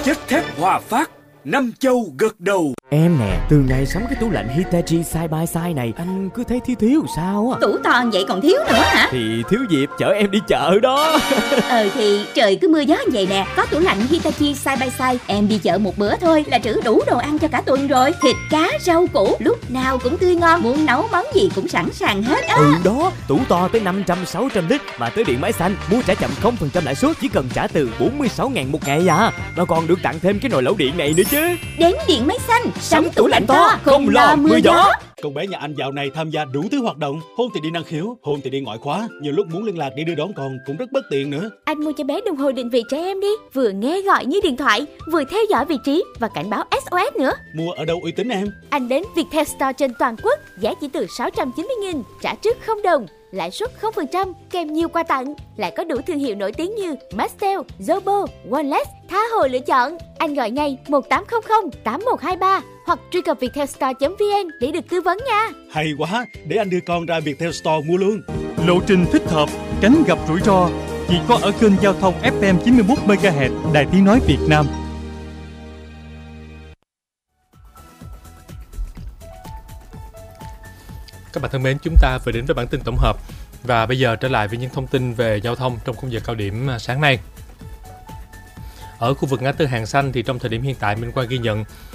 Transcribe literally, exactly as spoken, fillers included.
Chất thép Hòa Phát, năm châu gật đầu. Em nè, từ ngày sắm cái tủ lạnh Hitachi side by side này, anh cứ thấy thiếu thiếu sao á. Tủ to vậy còn thiếu nữa hả? Thì thiếu dịp chở em đi chợ đó. Ờ thì trời cứ mưa gió vậy nè, có tủ lạnh Hitachi side by side, em đi chợ một bữa thôi là trữ đủ đồ ăn cho cả tuần rồi. Thịt, cá, rau củ lúc nào cũng tươi ngon, muốn nấu món gì cũng sẵn sàng hết á. Ừ đó, tủ to tới năm trăm sáu trăm lít mà tới điện máy xanh, mua trả chậm không phần trăm lãi suất, chỉ cần trả từ bốn mươi sáu ngàn một ngày à. Mà còn được tặng thêm cái nồi lẩu điện này nữa chứ. Đến điện máy xanh, sắm tủ lạnh to, không lo mưa gió. Con bé nhà anh dạo này tham gia đủ thứ hoạt động, hôm thì đi năng khiếu, hôm thì đi ngoại khóa, nhiều lúc muốn liên lạc để đưa đón con cũng rất bất tiện nữa. Anh mua cho bé đồng hồ định vị trẻ em đi, vừa nghe gọi như điện thoại, vừa theo dõi vị trí và cảnh báo ét o ét nữa. Mua ở đâu uy tín em? Anh đến Viettel Store trên toàn quốc, giá chỉ từ sáu trăm chín mươi nghìn, trả trước không đồng, lãi suất không phần trăm, kèm nhiều quà tặng, lại có đủ thương hiệu nổi tiếng như Mastel, Zobo, Wallace, tha hồ lựa chọn. Anh gọi ngay một tám không không tám một hai ba hoặc truy cập viettelstore chấm vn để được tư vấn nha. Hay quá, để anh đưa con ra Viettel Store mua luôn. Lộ trình thích hợp, tránh gặp rủi ro, chỉ có ở kênh giao thông ép em chín mươi mốt mê ga héc Đài Tiếng nói Việt Nam. Các bạn thân mến, chúng ta vừa đến với bản tin tổng hợp và bây giờ trở lại với những thông tin về giao thông trong khung giờ cao điểm sáng nay. Ở khu vực ngã tư Hàng Xanh thì trong thời điểm hiện tại Minh Quang ghi nhận